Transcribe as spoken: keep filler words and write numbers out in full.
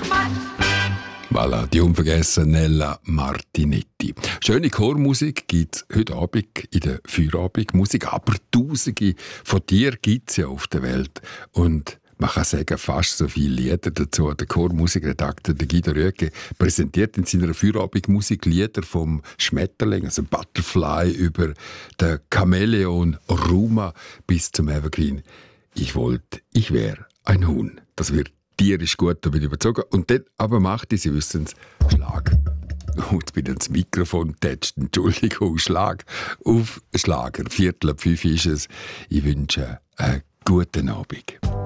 Voilà, die unvergessene Nella Martinetti. Schöne Chormusik gibt es heute Abend in der Feierabendmusik, aber Tausende von dir gibt es ja auf der Welt. Und man kann sagen, fast so viele Lieder dazu. Der Chormusikredakteur Guido Rüegg präsentiert in seiner Feierabendmusik Lieder vom Schmetterling, also Butterfly, über den Chamäleon Ruma bis zum Evergreen. Ich wollte, ich wäre ein Huhn. Das wird tierisch gut, da bin ich überzogen. Und dann aber macht ich, Sie wissen es, Schlag. Und jetzt bin ich ans Mikrofon getatscht. Entschuldigung, Schlag auf Schlager. Viertel ab fünf ist es. Ich wünsche einen guten Abend.